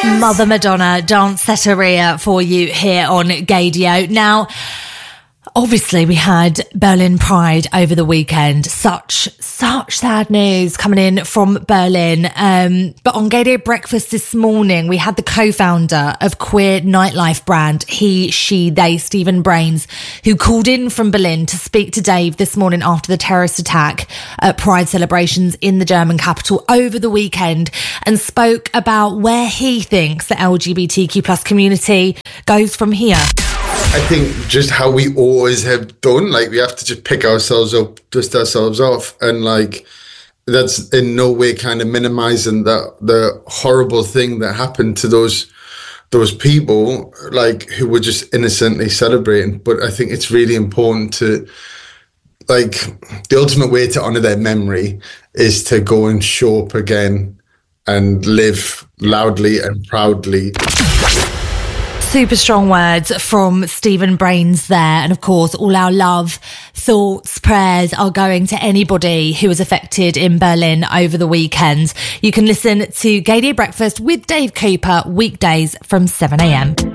Mother Madonna, Danceteria for you here on Gaydio. Now, obviously we had Berlin Pride over the weekend. Such sad news coming in from Berlin. But on Gaydio Breakfast this morning, we had the co-founder of queer nightlife brand He, She, They, Stephen Brains, who called in from Berlin to speak to Dave this morning after the terrorist attack at Pride celebrations in the German capital over the weekend, and spoke about where he thinks the LGBTQ plus community goes from here. I think just how we always have done, like we have to just pick ourselves up, dust ourselves off, and like that's in no way kind of minimizing the horrible thing that happened to those people, like who were just innocently celebrating. But I think it's really important to, like, the ultimate way to honor their memory is to go and show up again and live loudly and proudly. Super strong words from Stephen Brains there. And of course, all our love, thoughts, prayers are going to anybody who was affected in Berlin over the weekend. You can listen to Gaydio Breakfast with Dave Cooper weekdays from 7 a.m.